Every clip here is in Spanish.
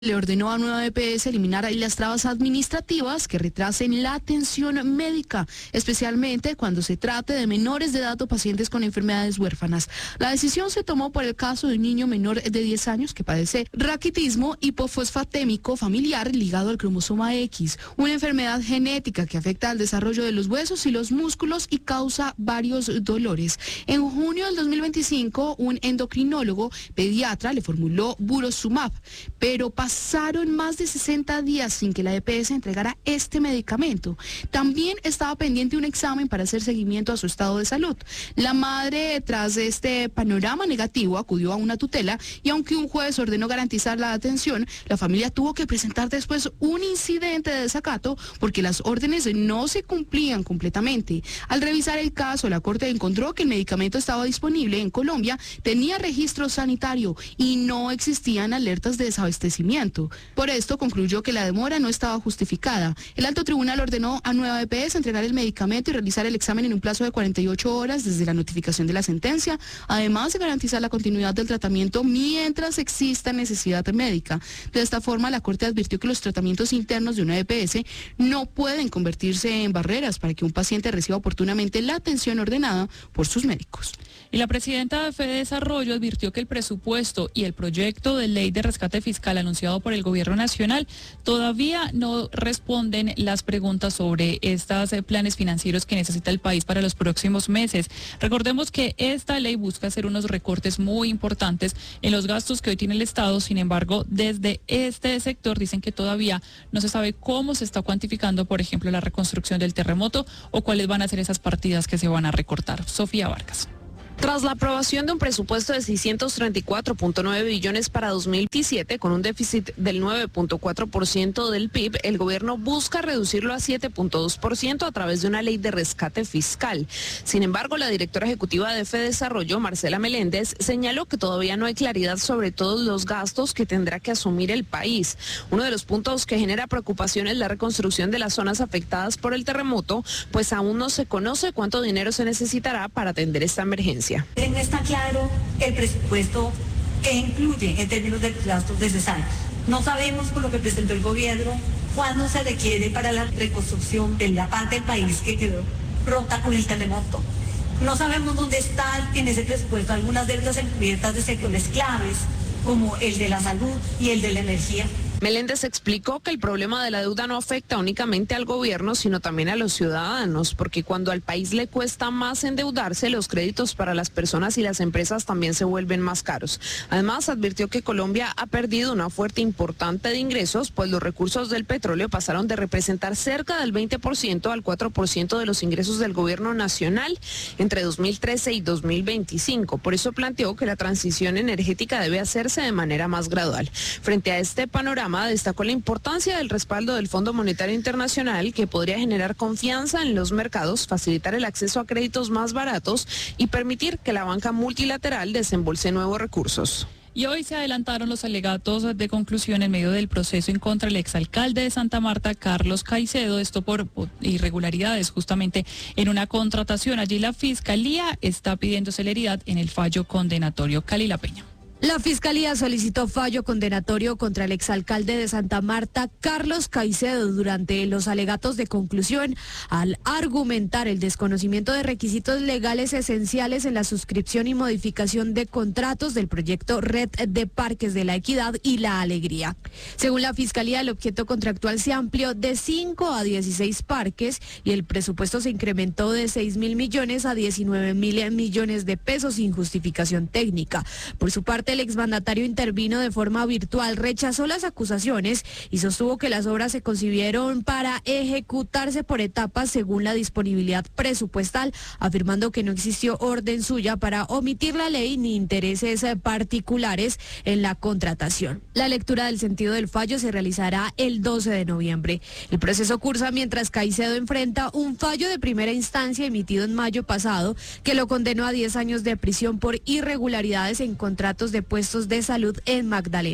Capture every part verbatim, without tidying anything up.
Le ordenó a Nueva E P S eliminar las trabas administrativas que retrasen la atención médica, especialmente cuando se trate de menores de edad o pacientes con enfermedades huérfanas. La decisión se tomó por el caso de un niño menor de diez años que padece raquitismo hipofosfatémico familiar ligado al cromosoma X, una enfermedad genética que afecta al desarrollo de los huesos y los músculos y causa varios dolores. En junio del dos mil veinticinco, un endocrinólogo pediatra le formuló Burosumab, pero pasó Pasaron más de sesenta días sin que la E P S entregara este medicamento. También estaba pendiente un examen para hacer seguimiento a su estado de salud. La madre, tras este panorama negativo, acudió a una tutela y aunque un juez ordenó garantizar la atención, la familia tuvo que presentar después un incidente de desacato porque las órdenes no se cumplían completamente. Al revisar el caso, la corte encontró que el medicamento estaba disponible en Colombia, tenía registro sanitario y no existían alertas de desabastecimiento. Por esto concluyó que la demora no estaba justificada. El alto tribunal ordenó a Nueva E P S entregar el medicamento y realizar el examen en un plazo de cuarenta y ocho horas desde la notificación de la sentencia, además de garantizar la continuidad del tratamiento mientras exista necesidad médica. De esta forma, la Corte advirtió que los tratamientos internos de una E P S no pueden convertirse en barreras para que un paciente reciba oportunamente la atención ordenada por sus médicos. Y la presidenta de Fede Desarrollo advirtió que el presupuesto y el proyecto de ley de rescate fiscal anunciado por el gobierno nacional todavía no responden las preguntas sobre estos planes financieros que necesita el país para los próximos meses. Recordemos que esta ley busca hacer unos recortes muy importantes en los gastos que hoy tiene el Estado. Sin embargo, desde este sector dicen que todavía no se sabe cómo se está cuantificando, por ejemplo, la reconstrucción del terremoto o cuáles van a ser esas partidas que se van a recortar. Sofía Vargas. Tras la aprobación de un presupuesto de seiscientos treinta y cuatro punto nueve billones para dos mil veintisiete, con un déficit del nueve punto cuatro por ciento del P I B, el gobierno busca reducirlo a siete punto dos por ciento a través de una ley de rescate fiscal. Sin embargo, la directora ejecutiva de Fede Desarrollo, Marcela Meléndez, señaló que todavía no hay claridad sobre todos los gastos que tendrá que asumir el país. Uno de los puntos que genera preocupación es la reconstrucción de las zonas afectadas por el terremoto, pues aún no se conoce cuánto dinero se necesitará para atender esta emergencia. No está claro el presupuesto que incluye en términos de los gastos necesarios. No sabemos, por lo que presentó el gobierno, cuándo se requiere para la reconstrucción de la parte del país que quedó rota con el terremoto. No sabemos dónde están en ese presupuesto algunas deudas encubiertas de sectores claves, como el de la salud y el de la energía. Meléndez explicó que el problema de la deuda no afecta únicamente al gobierno, sino también a los ciudadanos, porque cuando al país le cuesta más endeudarse, los créditos para las personas y las empresas también se vuelven más caros. Además, advirtió que Colombia ha perdido una fuerte importante de ingresos, pues los recursos del petróleo pasaron de representar cerca del veinte por ciento al cuatro por ciento de los ingresos del gobierno nacional entre dos mil trece y dos mil veinticinco. Por eso planteó que la transición energética debe hacerse de manera más gradual. Frente a este panorama, destacó la importancia del respaldo del Fondo Monetario Internacional, que podría generar confianza en los mercados, facilitar el acceso a créditos más baratos y permitir que la banca multilateral desembolse nuevos recursos. Y hoy se adelantaron los alegatos de conclusión en medio del proceso en contra del exalcalde de Santa Marta, Carlos Caicedo, esto por irregularidades justamente en una contratación. Allí la Fiscalía está pidiendo celeridad en el fallo condenatorio. Calila Peña. La Fiscalía solicitó fallo condenatorio contra el exalcalde de Santa Marta, Carlos Caicedo, durante los alegatos de conclusión al argumentar el desconocimiento de requisitos legales esenciales en la suscripción y modificación de contratos del proyecto Red de Parques de la Equidad y la Alegría. Según la Fiscalía, el objeto contractual se amplió de cinco a dieciséis parques y el presupuesto se incrementó de seis mil millones a diecinueve mil millones de pesos sin justificación técnica. Por su parte, el exmandatario intervino de forma virtual, rechazó las acusaciones y sostuvo que las obras se concibieron para ejecutarse por etapas según la disponibilidad presupuestal, afirmando que no existió orden suya para omitir la ley ni intereses particulares en la contratación. La lectura del sentido del fallo se realizará el doce de noviembre. El proceso cursa mientras Caicedo enfrenta un fallo de primera instancia emitido en mayo pasado que lo condenó a diez años de prisión por irregularidades en contratos de puestos de salud en Magdalena.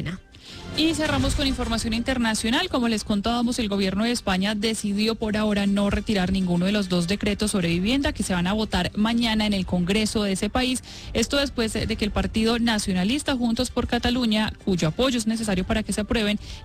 Y cerramos con información internacional. Como les contábamos, el gobierno de España decidió por ahora no retirar ninguno de los dos decretos sobre vivienda que se van a votar mañana en el Congreso de ese país. Esto después de que el Partido Nacionalista Juntos por Cataluña, cuyo apoyo es necesario para que se aprueben,